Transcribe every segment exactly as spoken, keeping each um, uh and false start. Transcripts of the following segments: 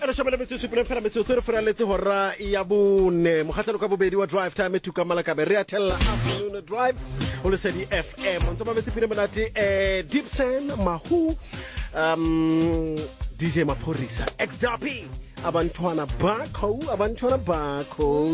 le shobela metso supile fela metso tsore fela letse hora ya bone mogatlelo ka bobedi wa drive time to kamala ka be re atella afternoon drive o le sedi F M on tsama metso pele monate eh Dipsen Mahu um D J Maphorisa X W abantwana bakho abantwana bakho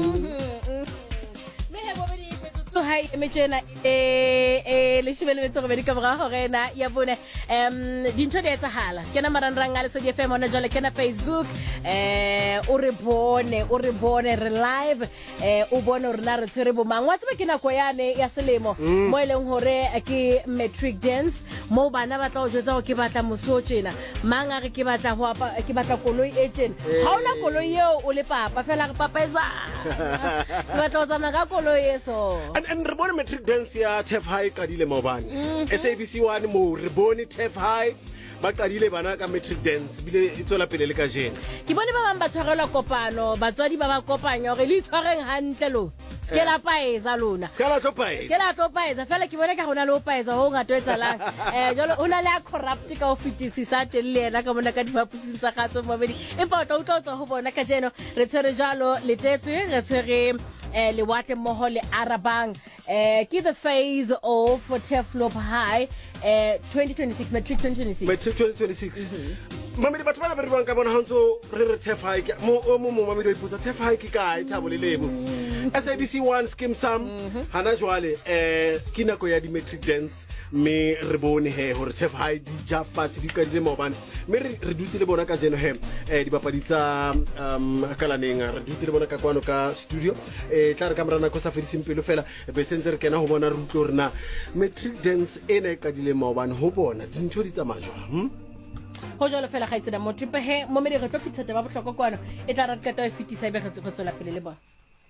Hi, Michena. Eh, eh, le shibele metso go bedika bra gore na ya bone. Em, dintho di etsa hala. Kena maranrang a le sedi F M ona jole kena Facebook. Eh, o re bone, o re bone re live. Eh, o bone re na re tshwere bo mang. Wa tseba ke nako yane ya selemo. Mo eleng hore ke matric dance. Mo bana ba tla o jwetsa go ke batla moso tjena. Manga re ke batla ho apa ke batla koloi e tjena. Ha ona koloi eo o le papa fela re papa eza. Ke batla o tsama ka koloi eso. And re bone matric dance ya Tef High ka dile mobane S A B C one mo re bone Tef High ba qadile bana ka matric dance bile itsola pele le ka jena ke bone ba bang ba tshwarela kopano batswadi ba ba kopanya gore le tshwareng hantle lo ke la paeza lona ke la topaeza ke la topaeza fela ke bone ka gona le o paeza ho ngato etsalang eh jalo ona le a corrupt ka o fitisisa te le ena ka bona ka dipapusing tsa gatso mabedi empa o tla utlwa ho bona ka jeno re tshwere jalo le tetswe re tshwere eh le wate moho le arabang eh ke the phase of Teflop High eh twenty twenty-six matric twenty twenty-six matric twenty twenty-six mama di batho ba ba re bang ka bona hantso re re Tef High mo mo mo mama di ipotsa Tef High ke kae thabo le lebo S A B C one scheme sam hana jwale eh ke nako ya di matric dance me re bone he hore Tef High di ja fatsi di ka di le mobane me re dutse le bona ka jeno he eh di bapadi tsa um kalaneng re dutse le bona ka kwano ka studio eh tla re kamera na go sa fediseng pelo fela be sentse re kena ho bona re utlo rena matric dance ene ka di le mobane ho bona dintho di tsamajwa hm ho jalo fela ga itsena motho pe he mo me re tlo fitsa ba bohloko kwano e tla re ka ta fitisa be re tsola pele le bona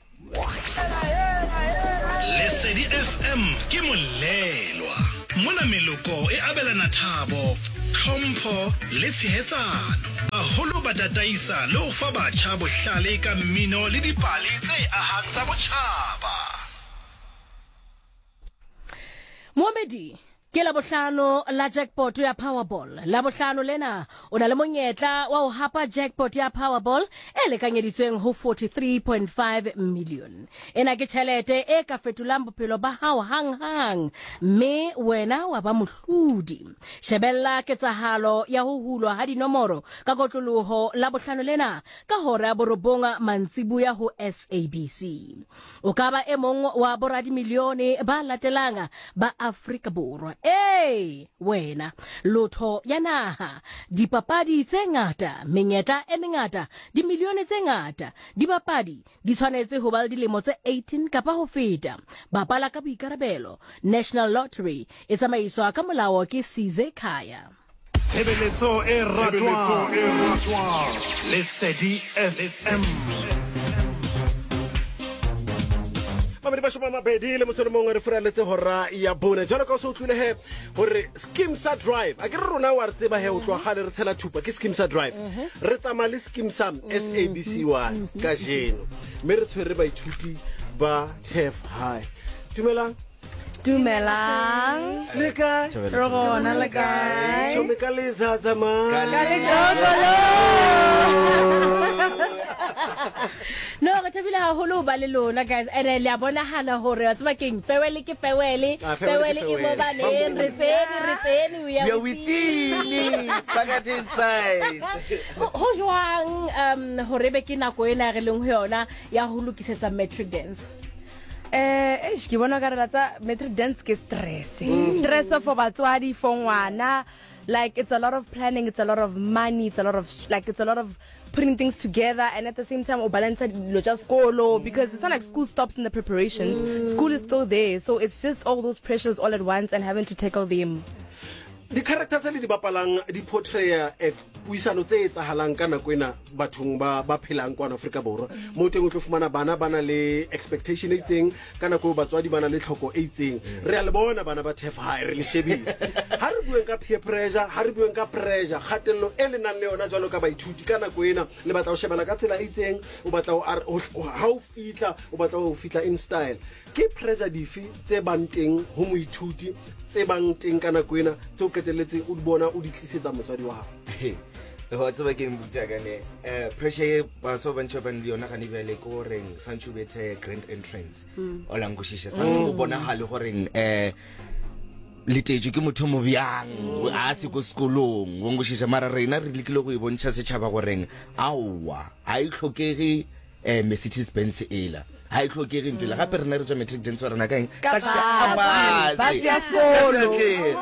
Lesedi F M ke molelwa mona meloko e abelana thabo tlhompho le tshehetsano baholo ba tataisa le ho fa batjha bohlale ka mmino le dipale tse ahang tsa botjhaba Mohamedi ke la bohlano la jackpot ya Powerball la bohlano lena o na le monyetla wa ho hapa jackpot ya Powerball e lekanyeditsweng ho forty-three point five million ena ke tšhelete e ka fetolang bophelo ba hao hang hang mme wena wa ba mohlodi shebella ketsahalo ya ho hulwa ha dinomoro ka kotloloho la bohlano lena ka hora borobonga mantsibuya ho S A B C o ka ba e mong wa boradi milione ba latelanga ba Afrika Borwa Hey, wena lotho ya naha dipapadi tse ngata menyetla e mengata di milione tse ngata dipapadi di tshwanetse ho ba dilemo tse eighteen kapa ho feta bapala ka boikarabelo National Lottery e tsamaiswa ka molao ke Size Khaya Tshebeletso e ratwang Lesedi F M Mama di ba shoma mabedi le motho mongwe re furaletse hora ya bone jalo ka so tlile he hore scheme sa drive a ke re rona wa re tseba he o tloga gale re tshela thupa ke scheme sa drive re tsama le scheme sam S A B C one ka jeno me re tshwere ba ithuti ba Tef High dumelang Dumelang le kae rona le kae so me ka le zaza ma ka le jogolo No ga thabile ha holo ba le lona guys ene le a bona hala hore wa tseba keng pewele ke pewele pewele e mo ba le re tseni re tseni we are within back inside ho jwang um hore be ke nako ena re leng ho yona ya ho lokisetsa matric dance Eh, eh, ke bona ka re latsa matric dance ke stress. Stress for batswadi for ngwana. Like it's a lot of planning, it's a lot of money, it's a lot of like it's a lot of putting things together and at the same time o balance lo just skolo because it's not like school stops in the preparation. Mm. School is still there. So it's just all those pressures all at once and having to tackle them. di characters le di bapalang di portray e puisano tse etsahalang kana kwena bathong ba ba phelang kwa Afrika Borwa mo teng o tlo fumana bana bana le expectation e itseng kana go batswadi bana le tlhoko e itseng re a le bona bana ba Tef High re le shebile ha re bueng ka peer pressure ha re bueng ka pressure kgatello e le nang le yona jwalo ka baithuti kana kwena le batla o shebela ka tsela e itseng o batla o ha o fitla o batla o fitla in style ke pressure difi tse banteng ho moithuti tse bang teng kana kwena tse o keteletse o di bona o di tlisetsa motswadi wa hao ho tsaba ke mbuta ka ne eh pressure ba so bantse ba le yona ka ne bele go reng sanchu betse grand entrance o la ngoshisha sanchu bona hale go reng eh liteju ke motho mo byang a se go sekolong go ngoshisha mara rena re lekile go e bontsha setšhaba go reng aowa a e tlhokege eh Mercedes Benz ela ha e tlhokege ntwe la gape rena re tswa matric dance rena ka eng ka shaba ba sia solo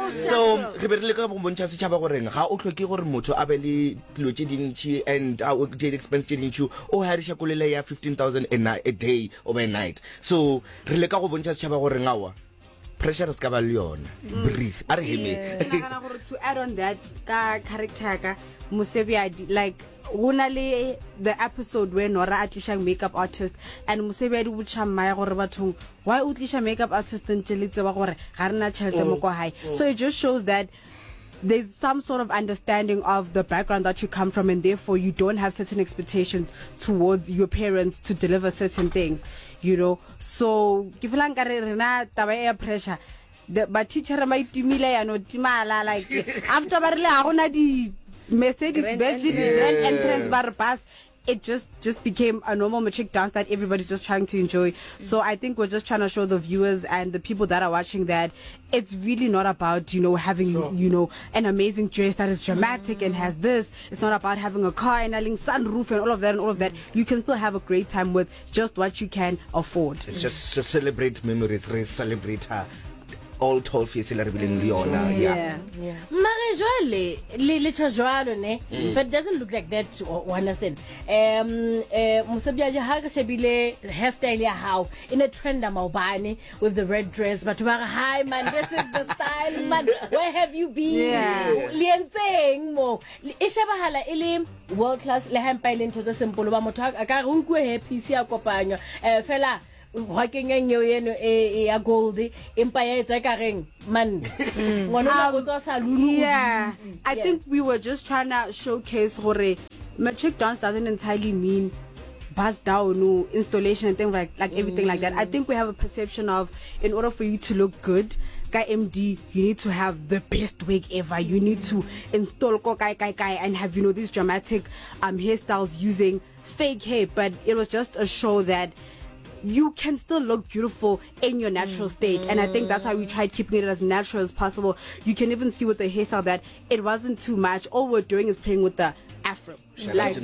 so re be re le ka go bontsha setšhaba go reng ga o tlhoke gore motho a be le dilo tse dintsi and a o di expense tse dintsi o ha re shakolele ya fifteen thousand a day or a night so re le ka go bontsha setšhaba go reng awa pressure is ka ba le yona breathe are heme kana gore to add on that ka character ka Musebiadi like gona le the episode where Nora atlisha makeup artist and Musebiadi would chamaya gore bathong why utlisha makeup artist ntle le tseba gore ga rena tšhelete mo kwa high so it just shows that there's some sort of understanding of the background that you come from and therefore you don't have certain expectations towards your parents to deliver certain things, you know. So ke fela nkare rena taba ya pressure the but teacher ma itimile ya no timala like after ba rile a gona di Mercedes Benz grand entrance bar bus it just just became a normal matric dance that everybody's just trying to enjoy. So I think we're just trying to show the viewers and the people that are watching that it's really not about, you know, having, sure. you know, an amazing dress that is dramatic mm. and has this. It's not about having a car and a sunroof and all of that and all of that. You can still have a great time with just what you can afford. It's just to celebrate memories, re celebrate her. All told face la re bileng le yona yeah yeah mare jwale le le tshwalo ne but it doesn't look like that to understand um eh Musebiadi ha ka shebile hairstyle ya how in a trend amabane with the red dress but ba hi man this is the style man where have you been le entseng mo e shebahala ile world class le hampa ile ntho tse simple ba motho a ka re o nkwe happy si a kopanya eh fela wa kenyenyo yeno e ya gold empa ya etsa ka reng man ngwana go tswa salulu yeah I think we were just trying to showcase gore matric dance doesn't entirely mean buzz down no installation and things like like everything like that. I think we have a perception of in order for you to look good ka M D you need to have the best wig ever, you need to install ko kai kai kai and have, you know, these dramatic um hairstyles using fake hair, but it was just a show that you can still look beautiful in your natural state, and I think that's how we tried keeping it as natural as possible. You can even see with the hairstyle that it wasn't too much. All we're doing is playing with the afro, like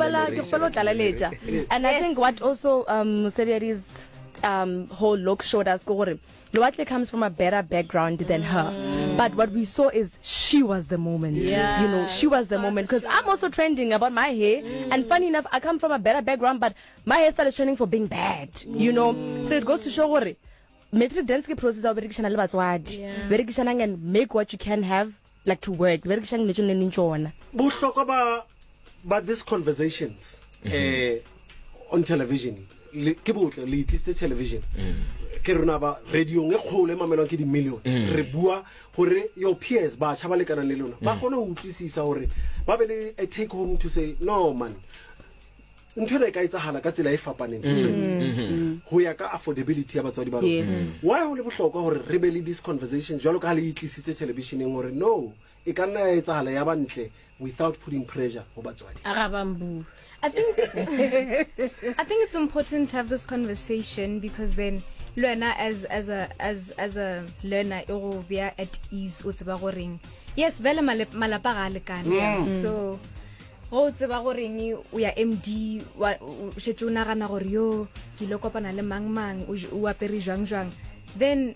and I think what also um Musebiadi's um whole look showed us gore Luatle comes from a better background than her, mm. but what we saw is she was the moment. Yeah. You know, she was the moment, because I'm also trending about my hair, mm. and funny enough I come from a better background but my hair started trending for being bad, mm. you know. So it goes to show gore matric dance ke process of berekishana le batswadi berekishana and make what you can have like to work berekishana le tsone nintshona bohlokwa ba ba these conversations eh on television ke botle le tliste television ke rona ba radio nge khole mamelwa ke di million re bua hore your peers ba tshaba le kana le lona ba gone ho utlwisisa hore ba be le a take home to say no man ntho le ka itsahala ka tsela e fapaneng different ho ya ka affordability ya batswadi ba rona why ho le bohlokwa hore re be le this conversation jwalo ka le itlisitse televisioneng hore no e ka nna ya itsahala ya bantle without putting pressure ho batswadi arabambu. I think I think it's important to have this conversation because then learner as as a as as a learner it will be at ease o tseba goreng yes vele malapa ga lekana so go tseba goreng o ya M D wa shetse o nagana gore yo ke lo kopana le mang mang o apere jwang jwang then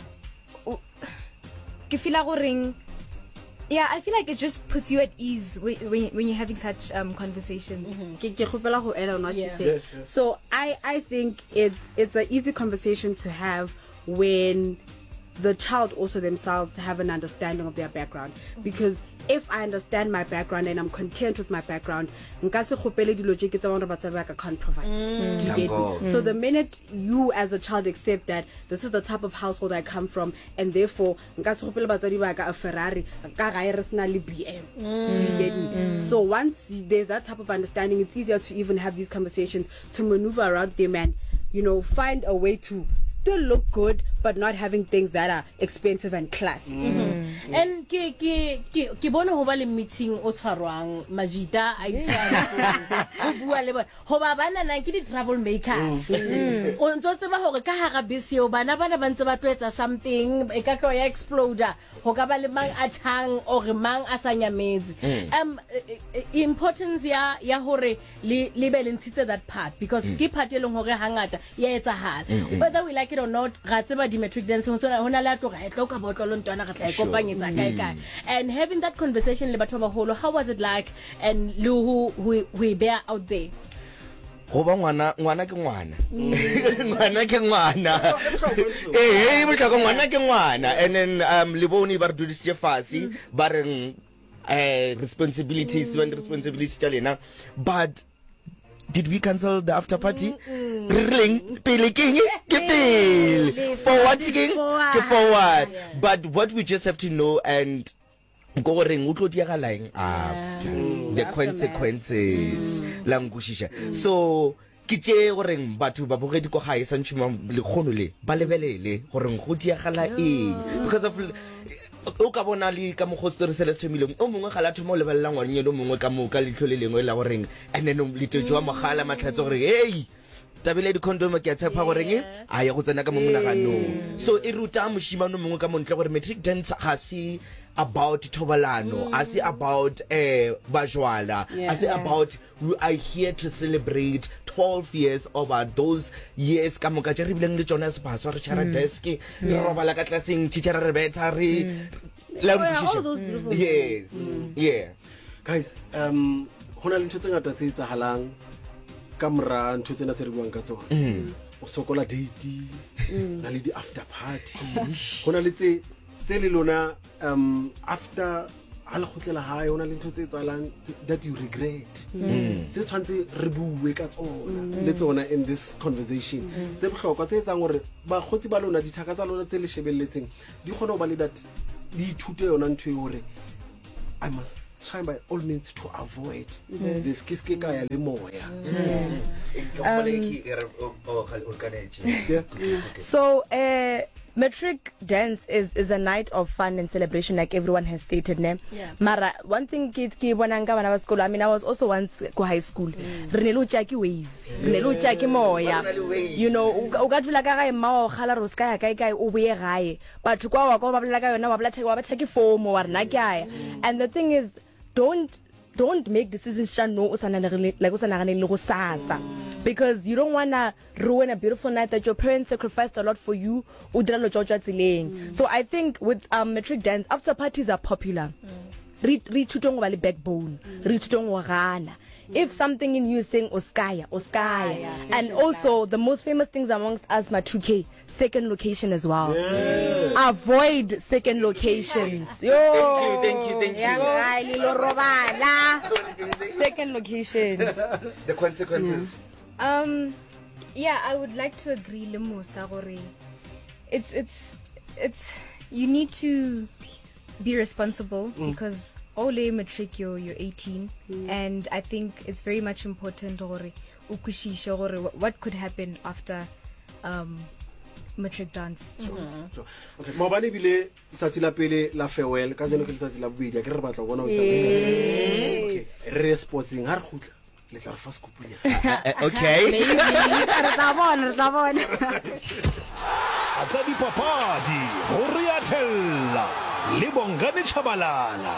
ke fila goreng. Yeah, I feel like it just puts you at ease when when you're having such um conversations. Ke ke khopela go ela ona she say. So I I think it's it's an easy conversation to have when the child also themselves have an understanding of their background, because if I understand my background and I'm content with my background, nka se khopele dilo tse ke tsa bona batsa ba ka can't provide. You get me? So the minute you as a child accept that this is the type of household I come from, and therefore nka se khopele batswadi ba ka a Ferrari ka ga re sna le B M. You get me? So once there's that type of understanding, it's easier to even have these conversations, to maneuver around them and, you know, find a way to still look good but not having things that are expensive and classy. Mm-hmm. And ke ke ke ke bona ho ba le meeting o tshwarwang Majita a iswa ho bua le bona ho ba bana nang ke di travel makers o ntse tseba hore ka hara bese o bana bana ba ntse ba tloetsa something e ka ka ya exploder ho ka ba le mang a thang or mang a sanya mezi um importance ya ya hore le le be le ntshitse that part because ke part e leng hore hangata ya etsahala whether we like it or not ga tseba di matric dance ho tsona hona la tloga e tloka botlolo ntwana ga tla e kopanyetsa kae kae and having that conversation le batho ba baholo how was it like and lu who who we bear out there go ba ngwana ngwana ke ngwana ngwana ke ngwana eh eh botlhoko ngwana ke ngwana and then um le bone ba re dudisitse fasi ba reng eh responsibilities when responsibilities tsa lena but did we cancel the after party ring pele king ke pele forward king ke forward but what we just have to know and go reng utlo dia ga lying after the consequences la ngushisha so ke tse go reng batho ba bogedi go ga e santshuma le khono le ba lebelele go reng go dia gala eng because of o ka bona le ka mo hostori Celeste Milong o mongwe ga la thoma o lebella ngwanye lo mongwe ka mo ka litlo le lengwe la go reng and then le tjwa mogala matlhatso gore hey tabile di condom ke tshepa gore nge a ya go tsena ka mo monagano so e ruta moshimano mongwe ka montle gore matric dance ga se about thobalano mm. as about eh bajwala yeah, as yeah. about we are here to celebrate twelve years over those years ka moka tse re bileng le tsona se ba tswa re chara desk re robala ka tlaseng teacher re betsa re la mpushisa yes mm. yeah guys um hona le ntse ngata tse itsahalang ka mra ntse tsena tse re buang ka tsona o sokola date na le di after party hona le tse tse le lona um after hala khotlela hae ona le ntho tse tsalang that you regret tse tshwantse re bue ka tsona le tsona in this conversation tse bohlokwa tse etsang gore ba khotsi ba lona dithaka tsa lona tse le shebelletseng di khona ba le that di thute yona ntho e gore I must try by all means to avoid this kiske ka ya le moya so uh matric dance is is a night of fun and celebration like everyone has stated ne yeah. Mara one thing ke ke bonanga bana ba school I mean I was also once go high school re ne lo tja ke wave re ne lo tja ke moya you know o ka dula ka ga emma o gala ro ska ya kai kai o boye gae batho kwa wa go ba blela ka yona wa blela theke wa ba theke fomo wa rena ke aya and the thing is don't don't make decisions sha no usana like usana gane le go sasa because you don't want to ruin a beautiful night that your parents sacrificed a lot for you udira lo tjotja tsileng so I think with um matric dance after parties are popular re re thutong ba le backbone re thutong go gana if something in you is saying oskaya oskaya and also the most famous things amongst us ma two K second location as well yeah. Avoid second locations yo thank you thank you thank you lo robala second location the consequences yeah. um yeah I would like to agree le Musa gore it's it's it's you need to be responsible mm. because ole matric you're, you're eighteen mm. and I think it's very much important gore ukushisha gore what could happen after um matric dance mm-hmm. so, okay mobane bile tsatsi la pele la farewell ka jeno ke tsatsi la bobedi ke re batla bona o tsama okay re sportsing ha re khutla le tla re fa skupunya okay re tla bona re tla bona atsa di papadi ho riathella le bongane chabalala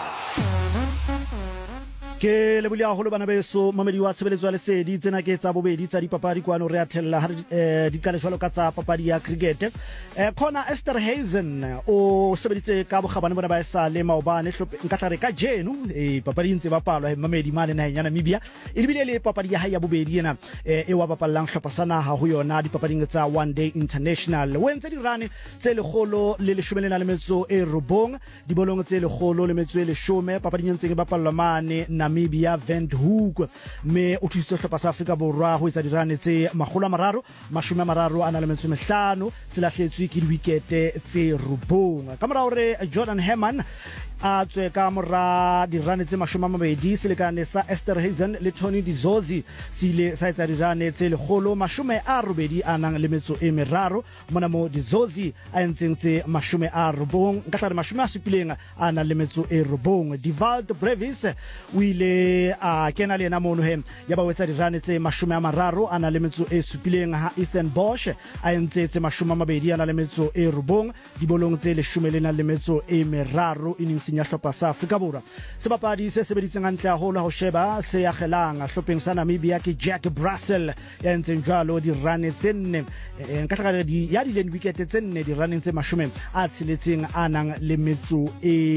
ke le bulia holo bana beso mamedi wa tshebeletso le sedi tsena ke tsa bobedi tsa dipapadi kwano re athella ha di tsale jwalo ka tsa papadi ya cricket eh khona Esther Hazen o sebeditse ka bogabane bona ba sa le maobane hlope nka tla re ka jenu e papadi ntse ba palwa he mamedi mane na nyana Namibia e bile le papadi ya ya bobedi ena e wa bapallang hlopha sana ha ho yona dipapading tsa one day international wentse di rane tse le golo le le shumene na le metso e robong di bolong tse le golo le metso e le shome papading ntse ke bapalwa mane na Namibia Windhoek me o thusitse hlopha sa Afrika Borwa ho etsa dirane tse makgolo a mararo mashome a mararo a na le metso e mehlano se lahletswe ke diwikete tse robong ka morao re Jordan Herman a tswe ka mora dirane tse mashome a mabedi se lekane sa Esther Hazen le Tony Dizozi se ile sa etsa dirane tse lekgolo mashome a robedi a nang le metso e meraro mona mo Dizozi a entseng tse mashome a robong ka tlare mashome a supileng a nang le metso e robong Divald Brevis o ile a kena le ena mono he ya ba wetsa dirane tse mashome a mararo a nang le metso e supileng ha Ethan Bosch a entse tse mashome a mabedi a nang le metso e robong dibolong tse leshome le nang le metso e meraro ining ya hlopha sa Afrika Borwa sebapadi se sebeditseng hantle haholo ho sheba se ya kgelang hlopheng sa Namibia ke Jack Brassel ya entseng jwalo di rane tse nne nka tlhaka di ya di len wicket tse nne di running tse mashome a tshiletseng a nang le metso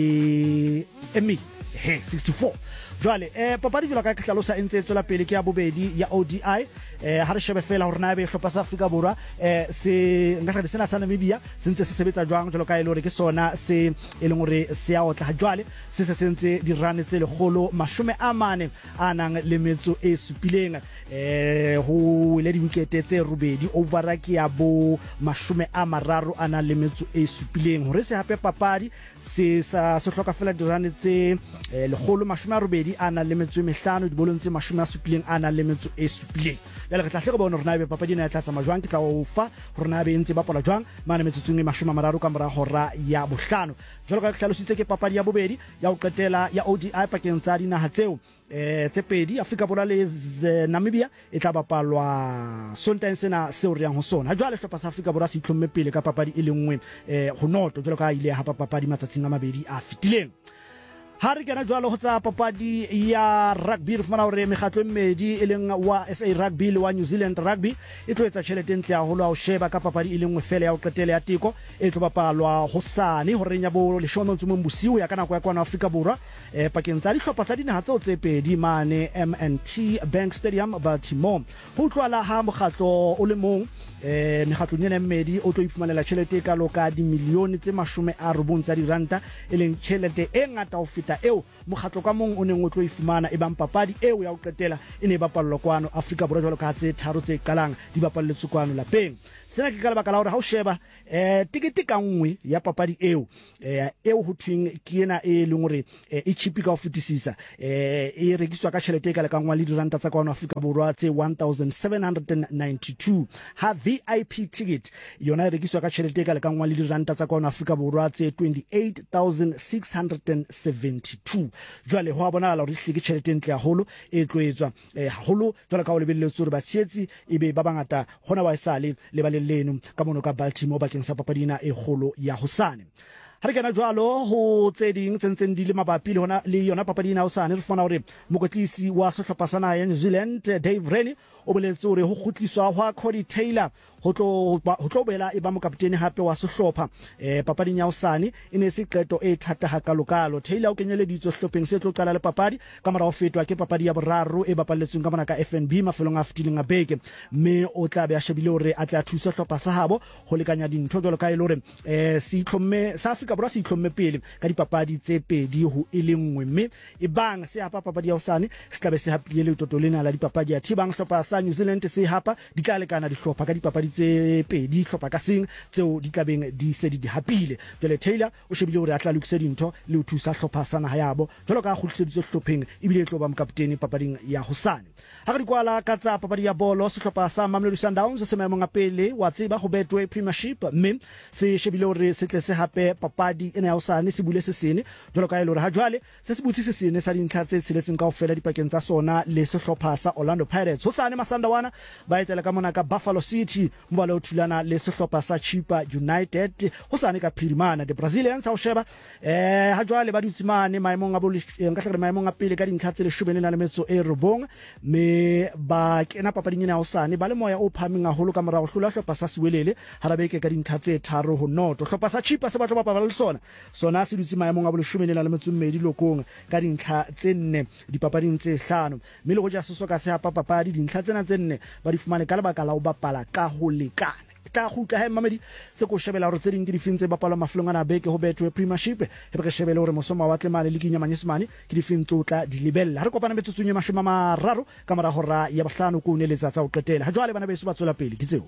e emi he sixty-four jwale eh papadi jwalo ka hlalosa entse tswela pele ke ya bobedi ya O D I eh ha re shebe fela hore na be hlopha sa Afrika Borwa eh se nka tlhaka sena sa Namibia sentse se sebetsa jwang jwalo ka ile hore ke sona se e leng hore se ya otla jwale se se sentse di rane tse lekgolo mashome a mane a nang le metso e supileng eh ho ile di wicket tse robedi over ke ya bo mashome a mararo a nang le metso e supileng hore se hape papadi se sa se hloka fela di rane tse lekgolo mashome a robedi ana le metso e mehlano dibolong tse mashome a supileng ana le metso e supileng ya le tla hle go bona rena be papadi na tla tsama jwang ke tla o fa rena be ntse ba pola jwang mana metso e mashome a mararo ka mora hora ya bohlano jwalo ka hlalositse ke papadi ya bobedi ya o qetela ya O D I pakeng tsa dinaha tseo eh tse pedi Afrika Borwa le Namibia e tla bapalwa Sontaga sena se o riang ho sona jwale hlopha sa Afrika Borwa se itlhomme pele ka papadi e le nngwe eh ho noto jwalo ka ile ha papadi matsatsing a mabedi a fitileng ha re kena jwalo ho tsa papadi ya rugby re fumana hore mekgatlo e mmedi e leng wa S A Rugby le wa New Zealand Rugby e tlo etsa tjhelete ntle haholo ha o sheba ka papadi e le nngwe fela ya o qetela ya teko e tlo bapalwa hosane hore nya bo leshome ntse mo bosiu ya kana kwa kwa Afrika Borwa eh pakeng tsa dihlopha tsa dinaha tseo tse pedi mane M and T Bank Stadium Baltimore ho tlwala ha mokgatlo o le mong eh mekgatlo nyene mmedi o tlo ifumanela tjhelete ka loka di milione tse mashome a robong tsa diranta e leng tjhelete e ngata ho feta eo mokgatlo ka mong o neng o tlo ifumana e bang papadi eo ya o qetela e ne bapallwa kwano Afrika Borwa jwalo ka tse tharo tse qalang di bapalletswe kwano lapeng sena ke ka lebaka la hore ha o sheba eh tikete ka nngwe ya papadi eo eh eo ho thwing ke ena e leng hore e cheap ka ho fetisisa eh e rekiswa ka tjhelete ka le ka ngwa le diranta tsa kwano Afrika Borwa tse one thousand seven hundred ninety-two ha V I P ticket yona e rekiswa ka tjhelete ka le ka ngwa le diranta tsa kwano Afrika Borwa tse twenty-eight thousand six hundred seventy-two jwale ho bona la hore hlike tjhelete ntle haholo e tloetswa eh haholo jwalo ka ho lebelletswe hore ba tshetsi ebe ba bangata hona ba isale le ba leno ka mono ka Baltimore bakeng sa papadina e kgolo ya hosane ha re kana jwalo ho tse ding tsentseng di le mabapi le hona le yona papadina hosane re fona hore mokotlisi wa sehlopha sana ya New Zealand Dave Rennie o boletse hore ho khutliswa hwa Cody Taylor ho tlo ho tlo bela e ba mo kaptene hape wa sehlopha eh papading ya hosane e ne se qeto e thata ha kalokalo Taylor o kenyeleditswe hlopheng se tlo qala le papadi ka mora ho fetwa ke papadi ya boraro e bapalletsweng ka mona ka F N B mafelong a fitileng a beke mme o tla be a shebile hore a tla thusa hlopha sa habo ho lekanya dintho jwalo ka ile hore eh se itlhomme sa Afrika Borwa se itlhomme pele ka dipapadi tse pedi ho e le nngwe mme e bang se hapa papadi ya hosane se tla be se hapile le totolena la dipapadi ya thibang hlopha sa New Zealand se hapa di tla lekana dihlopha ka dipapadi tse pedi hlopha ka seng tseo di tlabeng di se di hapile jole Taylor o shebile hore a tla lokisa dintho le ho thusa hlopha sana hayabo jalo ka khutliseditswe hlopheng ibile tlo ba mokaptene papading ya hosane ha re kwala ka tsa papadi ya bolo sehlopha sa Mamelodi Sundowns se maemong a pele wa tseba ho Betway Premiership mme se shebile hore se tle se hape papadi ena ya hosane se bule se sene jalo ka ile hore ha jwale se se butsi se sene sa dintlha tse tseletseng kaofela dipakeng tsa sona le sehlopha sa Orlando Pirates hosane Masandawana ba etela ka mona ka Buffalo City mbalo o thulana le sehlopha sa Chipa United hosane ka Phirimana the Brazilians ha o sheba eh ha jwale ba ditsimane maemong a bolo nka hlaka maemong a pele ka dintlha tse le shobene na le metso e robong me ba kena papading ena hosane ba le moya o phaming a holo ka mora go hlola hlopha sa Siwelele harabeke ka dintlha tse tharo ho noto hlopha sa Chipa se batho ba bapala le sona sona se dutse maemong a bolo shobene na le metso mmedi lokong ka dintlha tse nne dipapading tse hlano mme le go ja seso ka se hapa papadi dintlha tsena tse nne ba di fumane ka lebaka la o bapala ka ho lekana tla go utla he mamedi se ko shebela re tse ding ke di fintse bapala maflong ana beke ho betwe premiership e be re shebele hore mosoma wa tlemale le kinya manyesemane ke di fintse tla di lebella re kopana metsutsung ya mashoma mararo ka mara hora ya bohlano ko neletsa tsa o qetela ha jwale bana beso ba tsola pele ke tseo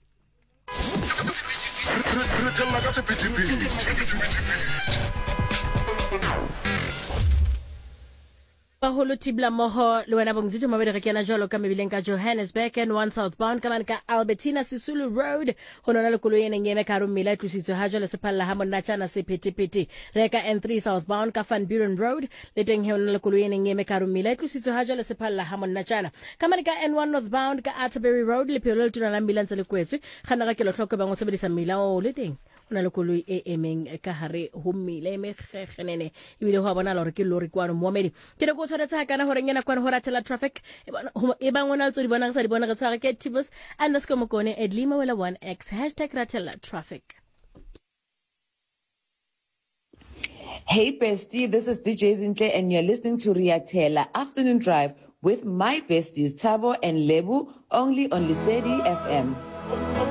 re tella ka sephethephethe Baholo tibla moho le wena bongzito mabedi re kena jalo ka mebileng ka Johannesburg and one southbound ka ka Albertina Sisulu Road honona le koloi ene ngeme ka rumela tlusitswe ha jalo se phalla ha monna tjana se phethephethe re ka N three southbound ka Van Buren Road le teng he honona le koloi ene ngeme ka rumela tlusitswe ha jalo se phalla ha monna tjana ka ka N one northbound ka Atterbury Road le phelo le tuna la ambulance le kwetswe khana ga ke lo hloko bangwe sebedisa mmila o le teng ona le koloi e emeng ka hare ho mmile me kgenene ibile ho bona lore ke lori kwano moamedi ke re go tshwaretse ha kana hore ngena kwano ho ratela traffic e bangwe na tso di bona ga sa di bona ga tshwara ke tibus underscore mokone edlima wela one x hashtag ratela traffic. Hey bestie, this is D J Zintle and you're listening to Riatela Afternoon Drive with my besties Tabo and Lebu only on Lesedi F M.